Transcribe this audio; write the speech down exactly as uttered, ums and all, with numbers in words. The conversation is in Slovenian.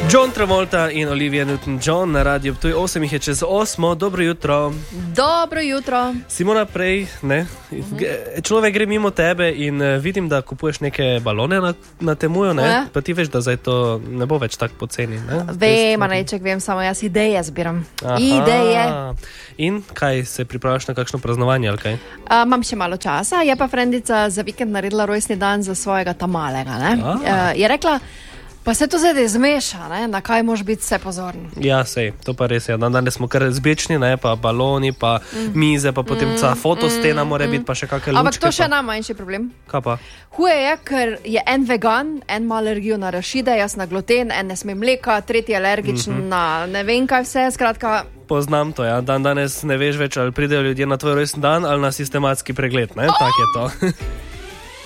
John Travolta in Olivia Newton-John na radiju Ptuj, osem jih je čez osmo. Dobro jutro. Dobro jutro. Simona, prej, ne, uh-huh. človek gre mimo tebe in vidim, da kupuješ neke balone na, na temuju, ne, ja. Pa ti veš, da zdaj to ne bo več tak poceni, ne? Vem, Aneček, vem, samo jaz ideje zbiram. Aha. Ideje. In kaj, se pripravljaš na kakšno praznovanje, ali kaj? A, imam še malo časa, je pa frendica za vikend naredila rojstni dan za svojega tamalega, ne? A, je rekla, pa se to zdaj zmeša, ne? Na kaj moraš biti vse pozorni. Ja, sej, to pa res je. Danes smo kar zbečni, ne? Pa baloni, pa mm. mize, pa potem mm. ca fotostena mm. mora biti, pa še kakšne lučke. Ampak to še pa... nam manjši problem. Kaj pa? Huje je, ker je en vegan, en ima alergijo na arašide, jaz na gluten, en ne sme mleka, tretji alergičen mm-hmm. na ne vem kaj vse, skratka... Poznam to, ja. Dan danes ne veš več, ali pridejo ljudje na tvoj rojstni dan, ali na sistematski pregled, ne? Oh! Tak je to.